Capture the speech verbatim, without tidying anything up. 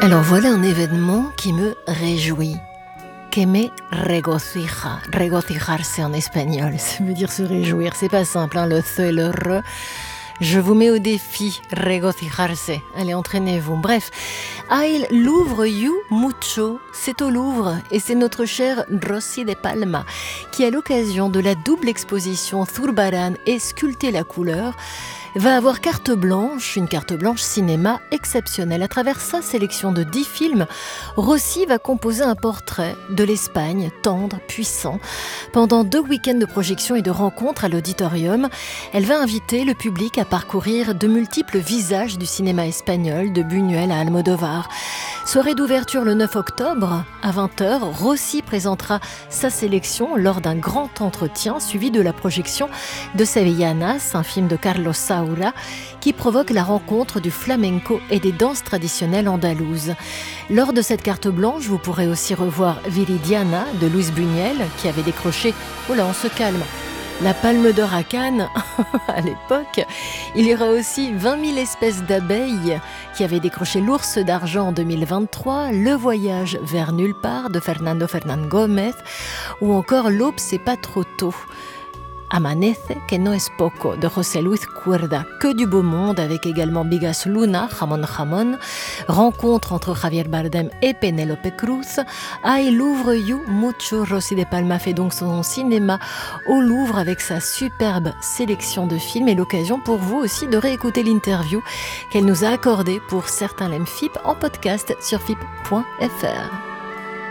Alors voilà un événement qui me réjouit. Que me regocija. Regocijarse en espagnol, ça veut dire se réjouir. C'est pas simple, hein, le th et le r. Je vous mets au défi, regocijarse. Allez, entraînez-vous. Bref, il Louvre you mucho. C'est au Louvre et c'est notre chère Rosy de Palma qui, à l'occasion de la double exposition Zurbarán et Sculpter la couleur, va avoir carte blanche, une carte blanche cinéma exceptionnelle. À travers sa sélection de dix films, Rosy va composer un portrait de l'Espagne, tendre, puissant. Pendant deux week-ends de projection et de rencontres à l'auditorium, elle va inviter le public à parcourir de multiples visages du cinéma espagnol, de Buñuel à Almodovar. Soirée d'ouverture le neuf octobre, à vingt heures, Rosy présentera sa sélection lors d'un grand entretien suivi de la projection de Sevillanas, un film de Carlos Saura, qui provoque la rencontre du flamenco et des danses traditionnelles andalouses. Lors de cette carte blanche, vous pourrez aussi revoir Viridiana de Luis Buñuel, qui avait décroché, oh là on se calme, la Palme d'Or à Cannes à l'époque. Il y aura aussi vingt mille espèces d'abeilles qui avaient décroché l'Ours d'argent en deux mille vingt-trois, Le voyage vers nulle part de Fernando Fernán Gómez ou encore L'aube c'est pas trop tôt, Amanece que no es poco de José Luis Cuerda. Que du beau monde avec également Bigas Luna, Jamón Jamón, rencontre entre Javier Bardem et Penélope Cruz. Ay Louvre you mucho. Rosy de Palma fait donc son cinéma au Louvre avec sa superbe sélection de films et l'occasion pour vous aussi de réécouter l'interview qu'elle nous a accordée pour certains L M F I P en podcast sur F I P point F R.